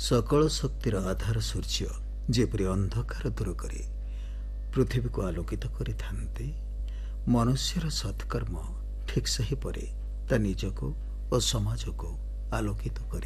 सकल शक्तिर आधार सूर्य जेपरि अंधकार दूर करे पृथ्वी को आलोकित करिथान्ते, मनुष्यर सत्कर्म ठीक सहीपरि ता निजको और समाज को आलोकित करे।